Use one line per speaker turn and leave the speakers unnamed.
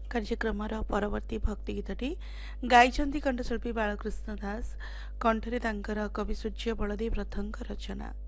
କାର୍ଯ୍ୟକ୍ରମର ପରବର୍ତ୍ତୀ ଭକ୍ତି ଗୀତଟି ଗାଇଛନ୍ତି କଣ୍ଠଶିଳ୍ପୀ ବାଳକୃଷ୍ଣ ଦାସ, କଣ୍ଠରେ ତାଙ୍କର କବି ସୂର୍ଯ୍ୟ ବଳଦେବ ରଥଙ୍କ ରଚନା।